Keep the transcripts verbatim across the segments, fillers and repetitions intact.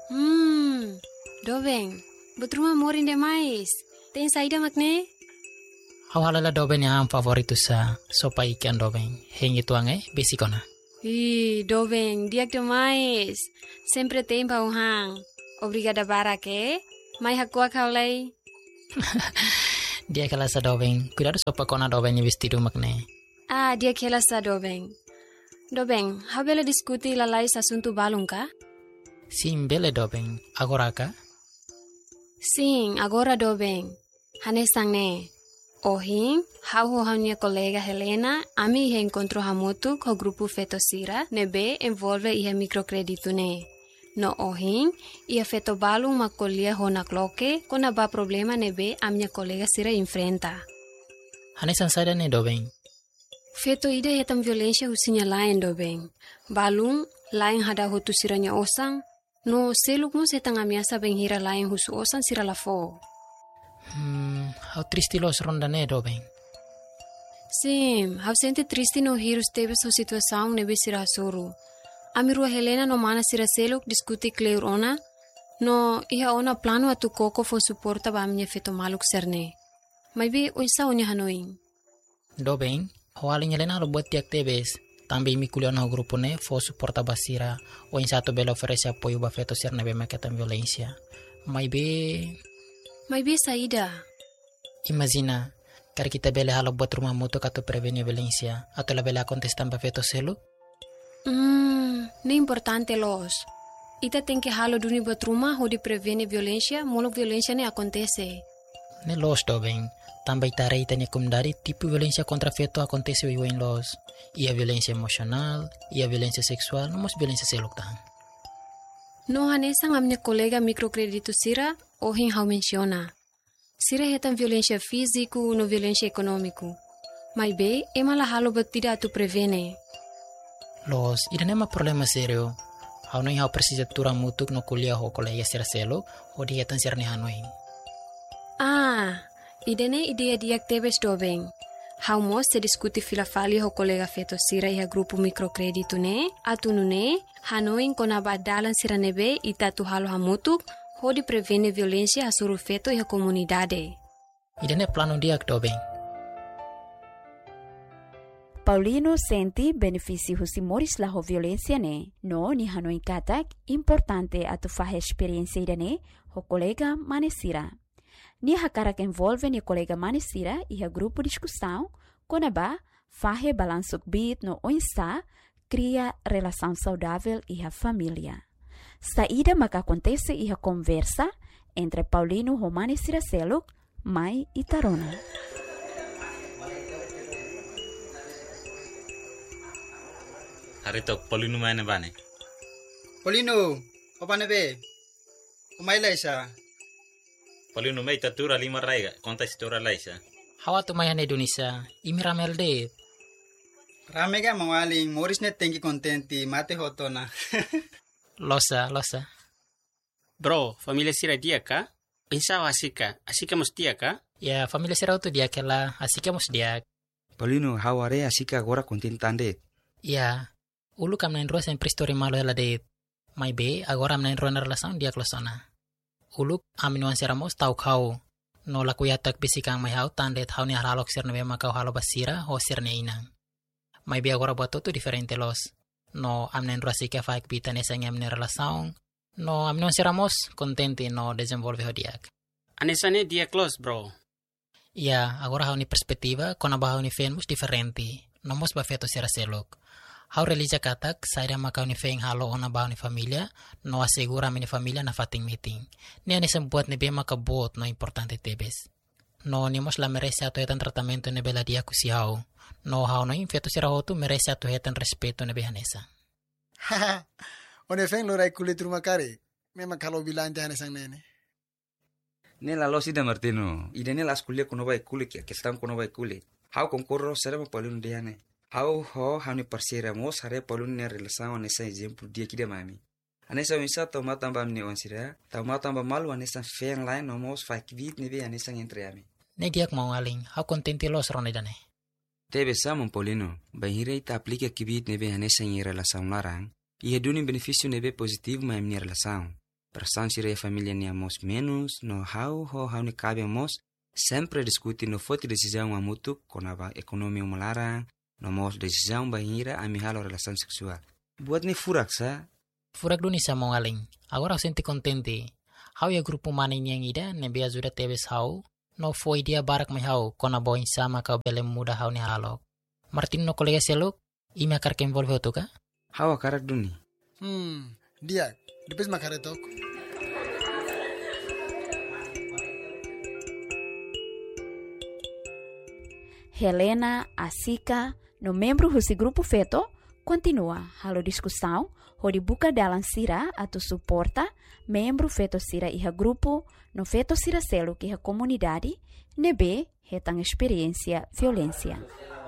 Hmm, Dobeng, betruma morin demais. Tem saída makne? Hawalala Dobeng yang favorito sa sopa ikan Dobeng. Hengi tuange besikona. Ih, Dobeng, diak demais. Sempre tem pauhang. Obrigada barake. Mai hakua kaulai. Dia kala sa Dobeng. Cuidado sopa kona Dobeng ni vestido makne. Ah, dia kela sa Dobeng. Dobeng, habela diskuti lalai asunto balung ka? Sim, bele Dobeng. Agora ka? Sim, agora Dobeng. Hanesang ne. Ohing, hau ho minha colega Helena, ami ia encontrou hamutu com o grupo Fetosira, nebe envolve ia microcredito ne. No ohing, ia feto balung macolia ho na cloque, con a ba problema nebe a minha colega Sira enfrenta. Hanesan sada ne Dobeng. Feto ida ia tam violência husinya lain Dobeng. Balung, lain hada hutu siranya osang, no seluk mo setang amiasa benghira lain husu osang sira lafo. Hmm, how triste los ronda ne Dobeng. Sim, hau sente triste no hirus teve sua situação nebe sira suru. Amirua Helena no mana sira seluk diskuti kleur ona, no iha ona plano atu koko fo suporta ba minha feto maluk serne. Mai be oisa onya hanoing. Dobeng, hawalin Helena lo buat tiak tebes. Tambi mi kuliah no grupo ne fo suporta basira. O insato bela oferece apoio ba feto serne be maketan violencia. Mai be... Mai be saída. Imagina, kar kita bela halo buat rumah mutu kato prevenir violencia. Atau la bela contestan ba feto selu? Hmm, ne importante los. Ita tem que halo duni buat rumah ho di prevene violência, molok violência ne acontece. Ne los Dobeng. Também tarei tanya kumdari tipo violência contra feto acontece o em los. Ia violência emocional, ia violência sexual, não mas violência seluktan. No hanesang a minha colega microcredito Sira, ohin hau menciona. Sira hetan violência físico no violência econômico. Mai be, ema la halo batida tu prevene. Los, ida nema problema serio. Hau no hau precisa tura mutuk no kuliah ho colega sira selo, o dia tan sirne hanoin. Ah, idene ideia diak tebes Dobeng. Hau mos se diskuti filafali ho colega feto Sira iha grupo microcredito ne, atunu ne, hanoin kona badalan sira nebe ita tu halo hamutuk, ho di prevene violência hasuru feto iha comunidade. Ida ne plano diak Dobeng. Paulino senti benefício husimores la ho violência ne, no ni hanoi katak importante atu fahe experiência ida ne, ho colega manesira. Ni hakarak envolve ni colega manesira e a grupo discussão, konaba fahe balansuk bit no oinsa, cria relação saudável e a família. Saída maka acontece e a conversa entre Paulino ho manesira seluk, mai e tarona. Harito Paulino mana bane? Paulino, apa nebe? Umay laisa. Paulino mai tatura lima raiga, konta istora laisa. Hawa tu mayan Indonesia, imi ramel de. Rame ga mawaling, Morris net tengi contenti, mate hotona. Losa, losa. Bro, familia Sira dia ka? Insa asika, asika mus dia ka? Ya, familia Sira tu dia kela, asika mus dia. Paulino, haware asika agora contentande. Ya, ulu kam nain ruas en pristori malo hela de. Mai be, agora am nain ruas relação dia klosona. Ulu aminuan seramos tau kau. No la kuyatak bisikang mai hau tandet hau ni haralok sirne be makau halo basira ho sirne inang. Mai be agora buat tu diferente los. No am nain ruas ika faik bita nesang am ne relação. No aminuan seramos contente no desenvolve ho diak. Anesane dia close, bro. Ya, agora hau ni perspektiva kona ba hau ni fenmus diferente. Nomos ba feto sira selok. Hau relija katak, saida makau ni feng halo ona ba ni familia, no asegura mi ni familia na fating meeting. Ni ani sembuat ni be makabot no importante tebes. No ni mos la merece ato hetan tratamento ni bela dia kusi hau. No hau no infeto sira hotu merece ato hetan respeto ni behanesa. Haha, one feng lorai kulit rumah kare. Memang kalau bilang jangan sang nene. Nela lo sida Martino, ida nela askulia kuno bai kulit ya, kestam kuno bai kulit. Hau konkurro serem Paulino diane. Hau ho hani parsira mos hare Paulino ne relação nessa exemplo dia kida mami. Anessa misa toma tamba mne onsira, toma tamba malu anessa feng lain nomos fakbit nebe anessa entre ami. Ne diak mau aling, hau kontenti los ronde dane. Tebe samon Paulino, bahira ita aplica kibit nebe anessa em relação larang, e redune benefício nebe positivo ma minha relação. Perasaan sira família ni amos menos, no hau ho hau ni cabe amos, sempre discuti no foto decisão amutu konaba ekonomi melarang, no mos decisão bahira ami halo relação seksual. Buat ni furak sa? Furak duni sa mo aling. Agora senti contente. Hau ya grupo maning yang ida nebe ajuda tebes hau, no foi dia barak mai hau kona boin sama ka bele muda hau ni halo. Martin no kolega seluk, ime akar ke envolve otu ka? Hau akarak duni. Hmm, dia, depois makaretok. Helena, Asika, no membro desse grupo feto, continua a discussão, onde buka dalam sira atau suporta membro feto sira iha grupo, no feto sira selo que a comunidade, nebe retang experiência violência.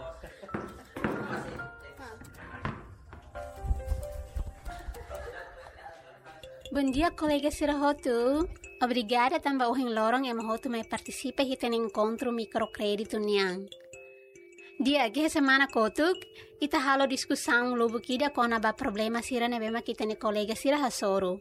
Bom dia, colega Sira Rotu. Obrigada também ao Lorong e Mahotu me participa e tem encontro microcrédito niang. Dia que semana kotuk ita halo discussão lobo kida kona ba problema sira nebema kita ne colega sira hasoro.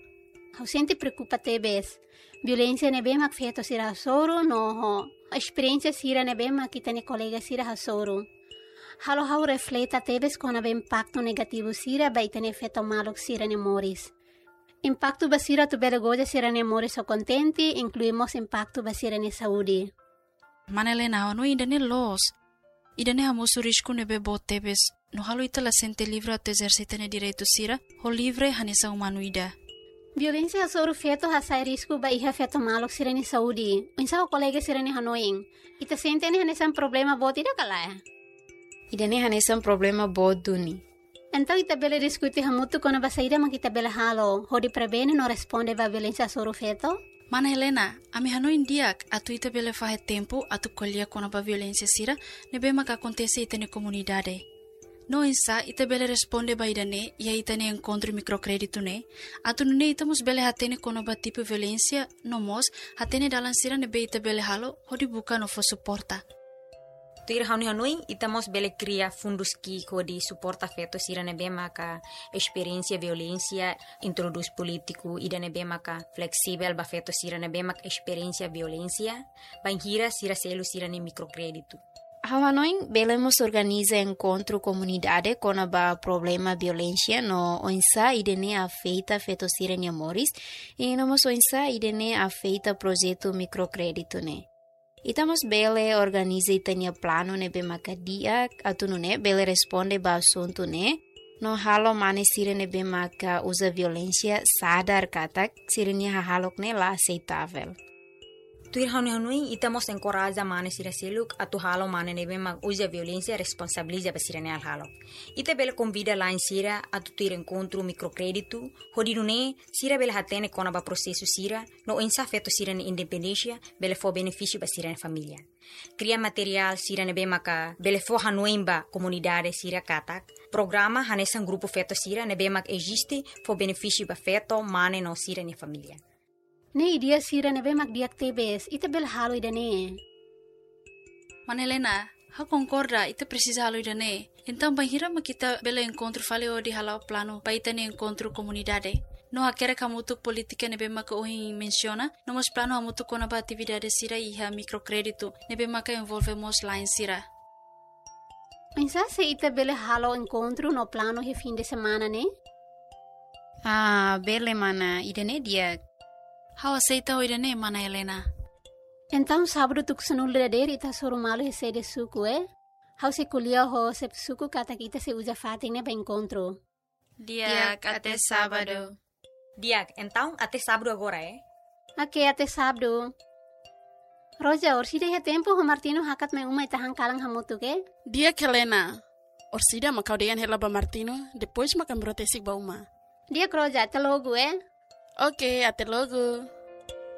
Hau sente preocupa tebes. Violência nebema feito sira hasoro no ho. A experiência sira nebema kita ne colega sira hasoro. Halo hau refleta tebes kona ba impacto negativo sira ba ita ne feto malok sira ne moris. Impacto basira tu bela goja sira ne moris o contenti, incluímos impacto basira ne saúde. Manelena, no ainda ne los. Idane hamosu risco nebe botebes, no halo ita la sente livre a exercita ne direito sira, ho livre hanesa humanuida. Violência a soro feto ha sai risco ba iha feto malok sira ne saúde. Unsa o colega sira ne hanoing. Ita sente ne hanesa problema bot ida kalaya. Idane hanesa problema bot duni. Então ita bela discuti hamutu kona ba saída ma kita bela halo, ho di prebene no responde ba violência a soro feto. Mana Helena, ami hano indiak atu ita bele fahe tempo atu kolia kona ba violência sira nebe maka acontece ita ne comunidade. No insa ita bele responde ba idane ia ita ne encontro microcrédito ne atu nune ita mos bele hatene kona ba tipo violência no mos hatene dalan sira nebe ita bele halo hodi buka no fo suporta. Tuir hauni hanui itamos bele cria fundos ki kodi suporta feto sira nebe maka experiência violência introduz político ida nebe maka flexível ba feto sira nebe maka experiência violência banhira sira selo sira ne microcrédito. Hanoi belemos organiza encontro comunidade com a problema violência no onsa idene afeita feto sira ne amores e no mos onsa idene afeita projeto microcrédito ne. Itamos bele organiza itania plano nebe makadia atunu ne bele responde ba assunto ne no halo mane sira nebe maka usa violência sadar katak sirnya halok ne la aceitável. Tuir hauni hanui itamos encoraja mane sira seluk atu halo mane nebe mak usa violência responsabiliza ba sira ne al halo. Ita bele convida lá em sira atu tuir encontro microcrédito hodinu ne sira bele hatene kona ba processo sira no insa feto sira ne independência bele fo benefício ba sira ne família. Cria material sira nebe maka bele fo hanui ba comunidade sira katak. Programa hanesan grupo feto sira nebe mak existe fo benefício ba feto mane no sira ne família. Ne idia sira nebe mak diak tebes, ita bel halo idane. Manelena, ha concorda, ita precisa halo idane. Então banhira ma kita bela encontro fale o di halo plano, pa ita ne encontro comunidade. No hakere kamutu politika nebe maka ohin menciona, no mos plano amutu kona ba atividade sira iha microcrédito, nebe maka envolve mos line sira. Pensa se ita bele halo encontro no plano he fim de semana ne? Ah, bele mana, idane dia. How aceita o idane, mana Helena? Então sábado tu kusanul dader ita soro malo he sede suku eh? How se kulia ho se suku kata kita se usa fating ne ba encontro. Diak até sábado. Diak, então até sábado agora eh? Ok, até sábado. Roja, orsida he tempo ho Martino hakat me uma ita hangkalang hamutu ke? Diak Helena. Orsida makau dean hela ba Martino, depois makam brotesik ba uma. Diak Roja, até logo eh? Ok, até logo.